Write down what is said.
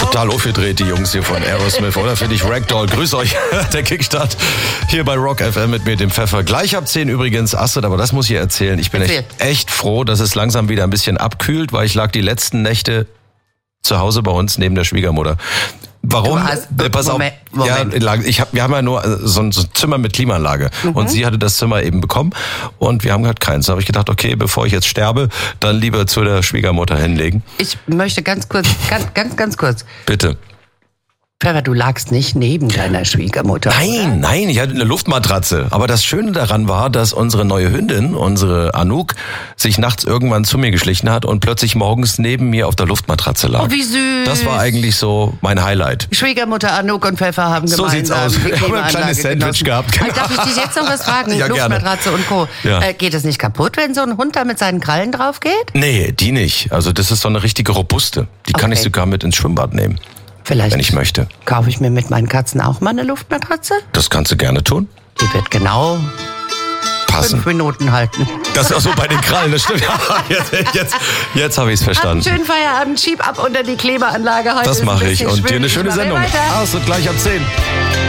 Total aufgedreht, die Jungs hier von Aerosmith, oder? Finde ich Ragdoll. Grüß euch, der Kickstart hier bei Rock FM mit mir, dem Pfeffer. Gleich ab 10 übrigens, Astrid, aber das muss ich erzählen. Ich bin echt froh, dass es langsam wieder ein bisschen abkühlt, weil ich lag die letzten Nächte zu Hause bei uns neben der Schwiegermutter. Warum? Pass auf. Moment. Ja, wir haben ja nur so ein Zimmer mit Klimaanlage. Und sie hatte das Zimmer eben bekommen und wir haben halt keins. Da habe ich gedacht, okay, bevor ich jetzt sterbe, dann lieber zu der Schwiegermutter hinlegen. Ich möchte ganz kurz. Bitte. Pfeffer, du lagst nicht neben deiner Schwiegermutter. Nein, ich hatte eine Luftmatratze. Aber das Schöne daran war, dass unsere neue Hündin, unsere Anouk, sich nachts irgendwann zu mir geschlichen hat und plötzlich morgens neben mir auf der Luftmatratze lag. Oh, wie süß. Das war eigentlich so mein Highlight. Schwiegermutter Anouk und Pfeffer haben so gemeinsam sieht's aus. Wir haben ein kleines Sandwich gehabt. Genau. Darf ich dich jetzt noch was fragen? Ja, Luftmatratze und Co. Ja. Geht es nicht kaputt, wenn so ein Hund da mit seinen Krallen drauf geht? Nee, die nicht. Also das ist so eine richtige robuste. Die kann ich sogar mit ins Schwimmbad nehmen. Vielleicht, wenn ich möchte. Kaufe ich mir mit meinen Katzen auch mal eine Luftmatratze? Das kannst du gerne tun. Die wird genau passen. 5 Minuten halten. Das ist auch so bei den Krallen, das stimmt. Jetzt habe ich es verstanden. Schönen Feierabend, schieb ab unter die Klebeanlage heute. Das mache ich. Und dir eine schöne Sendung. Weiter. Und gleich ab 10.